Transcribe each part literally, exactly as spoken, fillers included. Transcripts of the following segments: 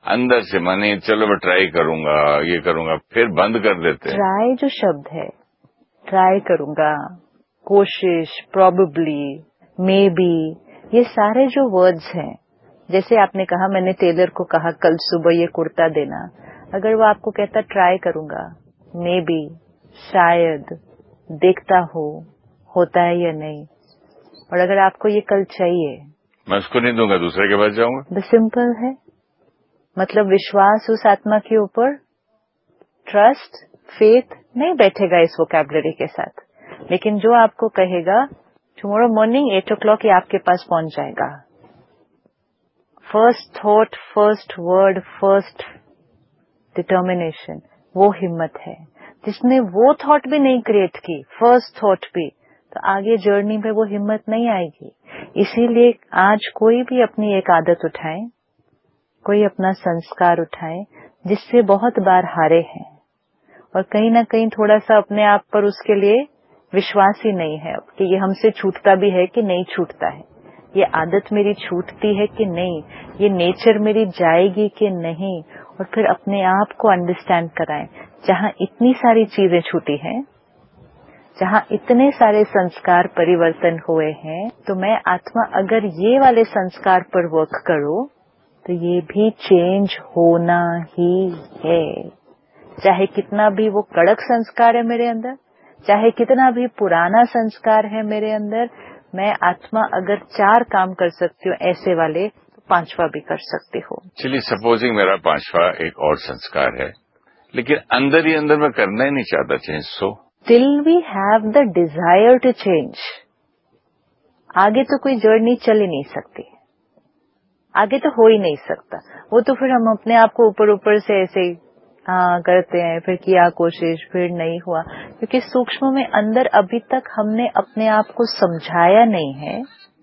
अंदर से माने चलो मैं ट्राई करूंगा, ये करूंगा, फिर बंद कर देते हैं। ट्राई जो शब्द है, ट्राई करूंगा, कोशिश, प्रोबेबली, मे बी, ये सारे जो वर्ड्स हैं, जैसे आपने कहा, मैंने टेलर को कहा कल सुबह ये कुर्ता देना, अगर वो आपको कहता ट्राई करूंगा, मे बी, शायद, देखता हो, होता है या नहीं, और अगर आपको ये कल चाहिए, मैं उसको नहीं दूंगा, दूसरे के पास जाऊंगा। द सिंपल है, मतलब विश्वास उस आत्मा के ऊपर, ट्रस्ट, फेथ नहीं बैठेगा इस वोकैबुलरी के साथ, लेकिन जो आपको कहेगा टुमारो मॉर्निंग एट ओ क्लॉक ये आपके पास पहुंच जाएगा। First thought, first word, first determination, वो हिम्मत है। जिसने वो थॉट भी नहीं क्रिएट की, फर्स्ट थॉट भी, तो आगे जर्नी में वो हिम्मत नहीं आएगी। इसीलिए आज कोई भी अपनी एक आदत उठाए, कोई अपना संस्कार उठाए जिससे बहुत बार हारे हैं, और कहीं ना कहीं थोड़ा सा अपने आप पर उसके लिए विश्वास ही नहीं है कि ये हमसे छूटता भी है कि नहीं छूटता है, ये आदत मेरी छूटती है कि नहीं, ये नेचर मेरी जाएगी कि नहीं, और फिर अपने आप को अंडरस्टैंड कराएं। जहां इतनी सारी चीजें छूटी हैं, जहां इतने सारे संस्कार परिवर्तन हुए हैं, तो मैं आत्मा अगर ये वाले संस्कार पर वर्क करूं तो ये भी चेंज होना ही है। चाहे कितना भी वो कड़क संस्कार है मेरे अंदर, चाहे कितना भी पुराना संस्कार है मेरे अंदर, मैं आत्मा अगर चार काम कर सकती हूँ ऐसे वाले, तो पांचवा भी कर सकती हूँ। चलिए, सपोजिंग मेरा पांचवा एक और संस्कार है, लेकिन अंदर ही अंदर मैं करना ही नहीं चाहता change, so till we have the desire to change, आगे तो कोई जर्नी चल ही नहीं सकती, आगे तो हो ही नहीं सकता। वो तो फिर हम अपने आप को ऊपर ऊपर से ऐसे ही हाँ करते हैं, फिर किया कोशिश, फिर नहीं हुआ, क्योंकि सूक्ष्म में अंदर अभी तक हमने अपने आप को समझाया नहीं है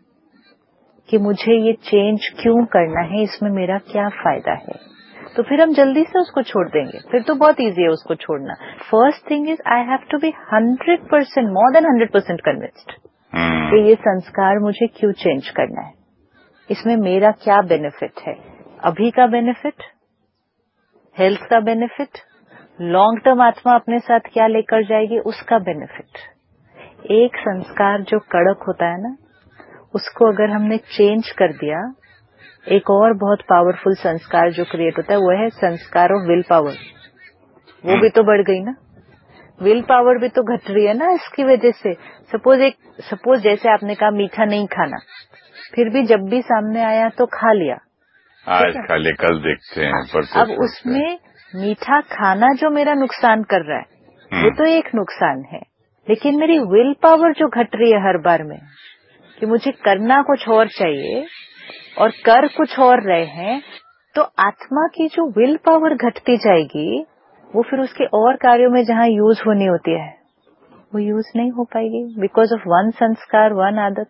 कि मुझे ये चेंज क्यों करना है, इसमें मेरा क्या फायदा है। तो फिर हम जल्दी से उसको छोड़ देंगे, फिर तो बहुत इजी है उसको छोड़ना। First thing is I have to be hundred percent, more than hundred percent convinced कि ये संस्कार मुझे क्यों चेंज करना है, इसमें मेरा क्या बेनिफिट है, अभी का बेनिफिट, हेल्थ का बेनिफिट, लॉन्ग टर्म आत्मा अपने साथ क्या लेकर जाएगी उसका बेनिफिट। एक संस्कार जो कड़क होता है ना, उसको अगर हमने चेंज कर दिया, एक और बहुत पावरफुल संस्कार जो क्रिएट होता है वो है संस्कार ऑफ विल पावर। वो भी तो बढ़ गई ना, विल पावर भी तो घट रही है ना इसकी वजह से। सपोज एक सपोज जैसे आपने कहा मीठा नहीं खाना, फिर भी जब भी सामने आया तो खा लिया, आज खा ले कल देखते हैं, परसों। अब उसमें मीठा खाना जो मेरा नुकसान कर रहा है वो तो एक नुकसान है, लेकिन मेरी विल पावर जो घट रही है हर बार में कि मुझे करना कुछ और चाहिए और कर कुछ और रहे हैं, तो आत्मा की जो विल पावर घटती जाएगी, वो फिर उसके और कार्यों में जहाँ यूज होनी होती है वो यूज नहीं हो पाएगी, बिकॉज ऑफ वन संस्कार, वन आदत।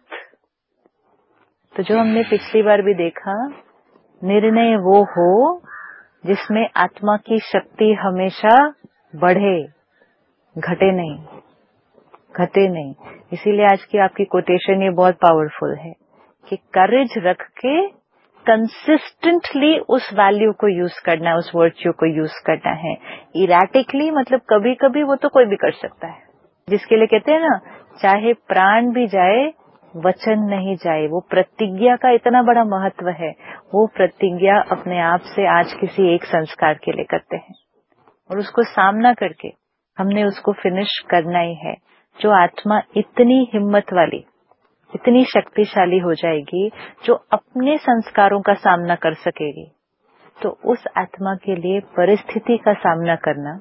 तो जो हमने पिछली बार भी देखा, निर्णय वो हो जिसमें आत्मा की शक्ति हमेशा बढ़े, घटे नहीं, घटे नहीं। इसीलिए आज की आपकी कोटेशन ये बहुत पावरफुल है कि करेज रख के कंसिस्टेंटली उस वैल्यू को यूज करना है, उस वर्च्यू को यूज करना है। इरेटिकली मतलब कभी कभी वो तो कोई भी कर सकता है, जिसके लिए कहते हैं ना, चाहे प्राण भी जाए वचन नहीं जाए। वो प्रतिज्ञा का इतना बड़ा महत्व है, वो प्रतिज्ञा अपने आप से आज किसी एक संस्कार के लिए करते हैं और उसको सामना करके हमने उसको फिनिश करना ही है। जो आत्मा इतनी हिम्मत वाली, इतनी शक्तिशाली हो जाएगी, जो अपने संस्कारों का सामना कर सकेगी, तो उस आत्मा के लिए परिस्थिति का सामना करना,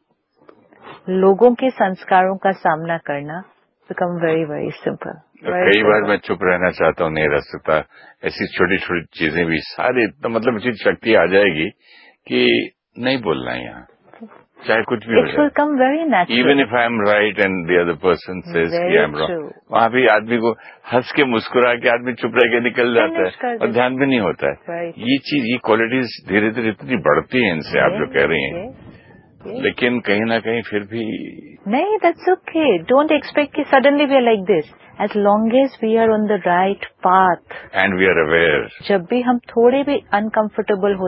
लोगों के संस्कारों का सामना करना बिकम वेरी वेरी सिंपल। कई बार मैं चुप रहना चाहता हूँ, नहीं रह सकता। ऐसी छोटी छोटी चीजें भी सारी तो मतलब इतनी शक्ति आ जाएगी कि नहीं बोलना है यहाँ, चाहे कुछ भी हो जाए। It will come very natural. Even if I am right and the other person says कि I am wrong, वहाँ भी आदमी को हंस के मुस्कुरा के आदमी चुप रह के निकल जाता है और ध्यान भी नहीं होता है। ये चीज, ये क्वालिटीज धीरे धीरे इतनी बढ़ती है इनसे, आप जो कह रही हैं, लेकिन कहीं ना कहीं फिर भी नहीं, that's okay. Don't expect कि suddenly we are like this. As long as we are on the right path and we are aware, जब भी हम थोड़े भी uncomfortable